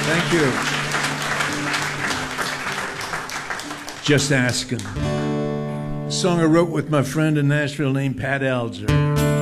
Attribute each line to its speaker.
Speaker 1: Thank you. Just Asking. A song I wrote with my friend in Nashville named Pat Alger.